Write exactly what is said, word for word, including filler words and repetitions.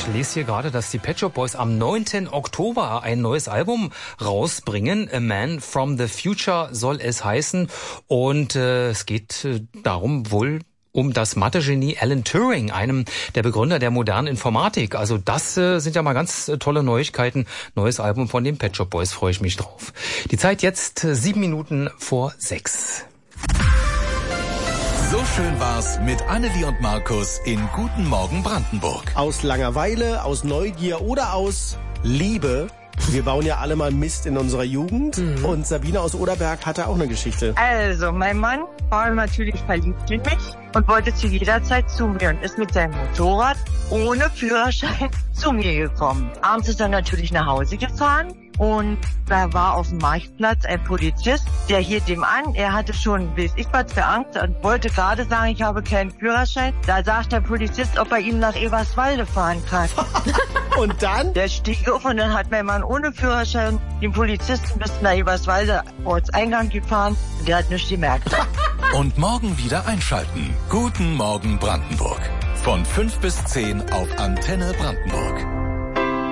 lese hier gerade, dass die Pet Shop Boys am neunten Oktober ein neues Album rausbringen. A Man from the Future soll es heißen. Und äh, es geht äh, darum wohl um das Mathe-Genie Alan Turing, einem der Begründer der modernen Informatik. Also das äh, sind ja mal ganz äh, tolle Neuigkeiten. Neues Album von den Pet Shop Boys, freue ich mich drauf. Die Zeit jetzt äh, sieben Minuten vor sechs. So schön war's mit Annelie und Markus in Guten Morgen Brandenburg. Aus Langeweile, aus Neugier oder aus Liebe. Wir bauen ja alle mal Mist in unserer Jugend. Mhm. Und Sabine aus Oderberg hatte auch eine Geschichte. Also, mein Mann war natürlich verliebt in mich und wollte zu jeder Zeit zu mir und ist mit seinem Motorrad ohne Führerschein zu mir gekommen. Abends ist er natürlich nach Hause gefahren. Und da war auf dem Marktplatz ein Polizist, der hielt ihm an. Er hatte schon, weiß ich was für Angst und wollte gerade sagen, ich habe keinen Führerschein. Da sagt der Polizist, ob er ihm nach Eberswalde fahren kann. Und dann? Der stieg auf und dann hat mein Mann ohne Führerschein den Polizisten bis nach Eberswalde Ortseingang gefahren. Und der hat nichts gemerkt. Und morgen wieder einschalten. Guten Morgen Brandenburg. Von fünf bis zehn auf Antenne Brandenburg.